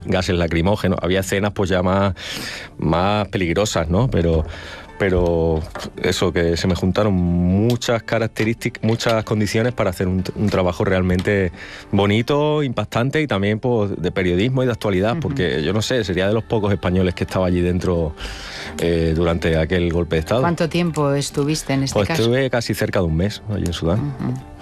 gases lacrimógenos. Había escenas pues ya más peligrosas, ¿no? Pero eso, que se me juntaron muchas características, muchas condiciones para hacer un trabajo realmente bonito, impactante y también pues, de periodismo y de actualidad, porque yo no sé, sería de los pocos españoles que estaba allí dentro durante aquel golpe de Estado. ¿Cuánto tiempo estuviste en este caso? Pues estuve casi cerca de un mes allí en Sudán.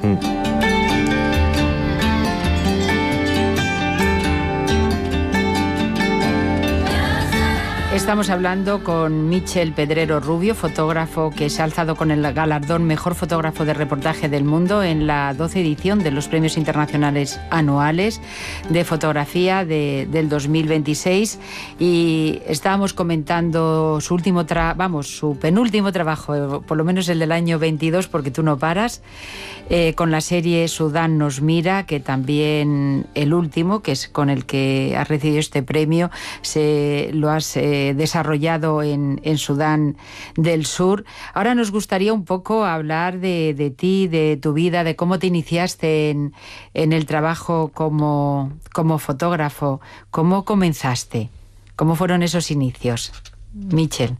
Estamos hablando con Michel Pedrero Rubio, fotógrafo que se ha alzado con el galardón Mejor Fotógrafo de Reportaje del Mundo en la 12ª edición de los Premios Internacionales Anuales de Fotografía del 2026. Y estábamos comentando su penúltimo trabajo, por lo menos el del año 22, porque tú no paras, con la serie Sudán nos mira, que también el último, que es con el que has recibido este premio, lo has desarrollado en Sudán del Sur. Ahora nos gustaría un poco hablar de ti, de tu vida, de cómo te iniciaste en el trabajo como fotógrafo. ¿Cómo comenzaste? ¿Cómo fueron esos inicios, Michel?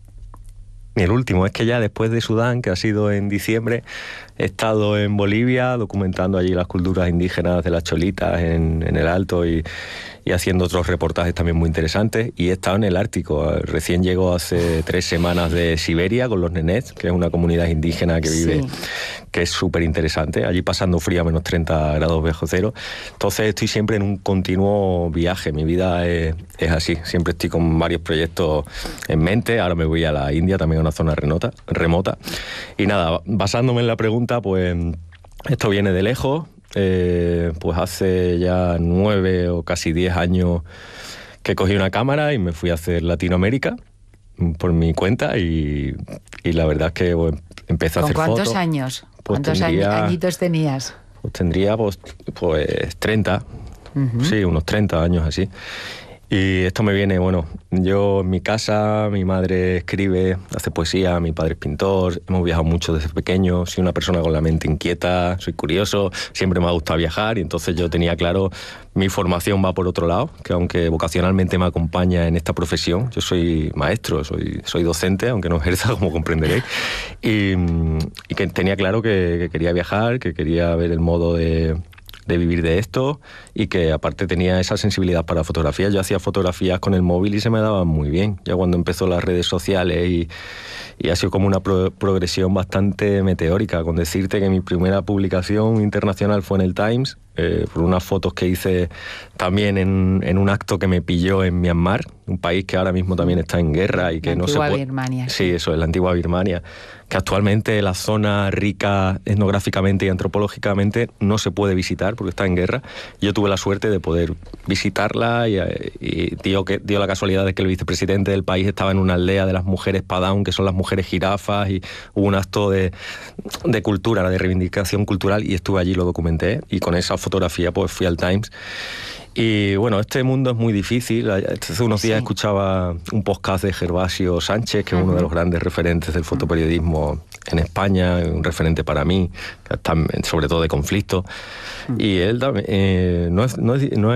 El último es que ya después de Sudán, que ha sido en diciembre, he estado en Bolivia documentando allí las culturas indígenas de las cholitas en el Alto y haciendo otros reportajes también muy interesantes. Y he estado en el Ártico. Recién llego hace 3 semanas de Siberia con los Nenets, que es una comunidad indígena que vive, que es súper interesante. Allí pasando frío a menos 30 grados bajo cero. Entonces estoy siempre en un continuo viaje. Mi vida es así. Siempre estoy con varios proyectos en mente. Ahora me voy a la India, también a una zona remota. Y nada, basándome en la pregunta, pues esto viene de lejos. Pues hace ya 9 o casi 10 años que cogí una cámara y me fui a hacer Latinoamérica por mi cuenta y la verdad es que bueno, empecé a hacer fotos. ¿Con cuántos años? Pues ¿Cuántos añitos tenías? Pues tendría pues 30, sí, unos 30 años así. Y esto me viene, bueno, yo en mi casa, mi madre escribe, hace poesía, mi padre es pintor, hemos viajado mucho desde pequeño, soy una persona con la mente inquieta, soy curioso, siempre me ha gustado viajar y entonces yo tenía claro, mi formación va por otro lado, que aunque vocacionalmente me acompaña en esta profesión, yo soy maestro, soy docente, aunque no ejerza, como comprenderéis, y que tenía claro que quería viajar, que quería ver el modo de vivir de esto y que aparte tenía esa sensibilidad para fotografía. Yo hacía fotografías con el móvil y se me daban muy bien. Ya cuando empezó las redes sociales y ha sido como una progresión bastante meteórica, con decirte que mi primera publicación internacional fue en el Times, por unas fotos que hice también en un acto que me pilló en Myanmar, un país que ahora mismo también está en guerra y que no se puede... La antigua Birmania. Sí, eso es, la antigua Birmania, que actualmente la zona rica etnográficamente y antropológicamente no se puede visitar porque está en guerra. Yo tuve la suerte de poder visitarla y dio la casualidad de que el vicepresidente del país estaba en una aldea de las mujeres Padán, que son las mujeres jirafas, y hubo un acto de cultura, de reivindicación cultural, y estuve allí, lo documenté, y con esa fotografía pues fui al Times. Y bueno, este mundo es muy difícil. Hace unos días escuchaba un podcast de Gervasio Sánchez, que es uno de los grandes referentes del fotoperiodismo en España, un referente para mí, sobre todo de conflicto. Y él también, no es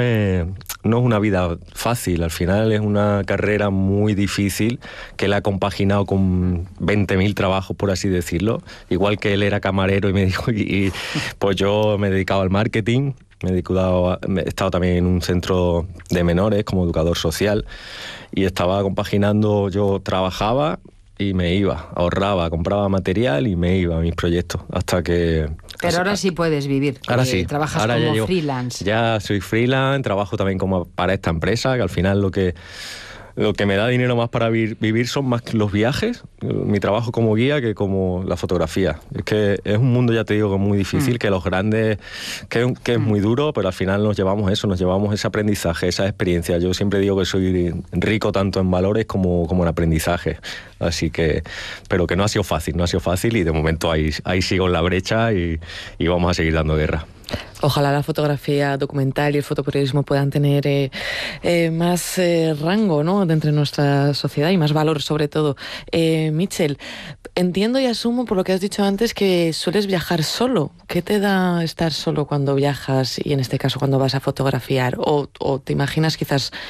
una vida fácil, al final es una carrera muy difícil que él ha compaginado con 20.000 trabajos, por así decirlo. Igual que él era camarero y me dijo, pues yo me he dedicado al marketing. He estado también en un centro de menores como educador social y estaba compaginando, yo trabajaba y me iba, ahorraba, compraba material y me iba a mis proyectos hasta que... Pero ahora sí puedes vivir. Ahora sí. Trabajas ahora como freelance. Ya soy freelance, trabajo también como para esta empresa, que al final lo que me da dinero más para vivir son más los viajes, mi trabajo como guía, que como la fotografía. Es que es un mundo, ya te digo, que es muy difícil, que los grandes, que es muy duro, pero al final nos llevamos ese aprendizaje, esa experiencia. Yo siempre digo que soy rico tanto en valores como en aprendizaje. Así que, pero que no ha sido fácil y de momento ahí sigo en la brecha y vamos a seguir dando guerra. Ojalá la fotografía documental y el fotoperiodismo puedan tener más rango, ¿no?, dentro de nuestra sociedad y más valor, sobre todo. Mitchell, entiendo y asumo por lo que has dicho antes que sueles viajar solo. ¿Qué te da estar solo cuando viajas y en este caso cuando vas a fotografiar? ¿O te imaginas quizás